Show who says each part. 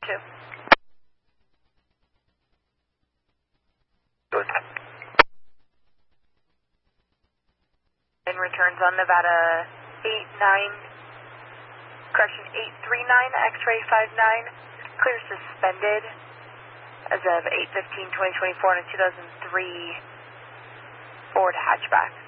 Speaker 1: 2.
Speaker 2: Good.
Speaker 1: And returns on Nevada 839, X-ray 59, clear suspended as of 8/15/2024 on a 2003 Ford hatchback.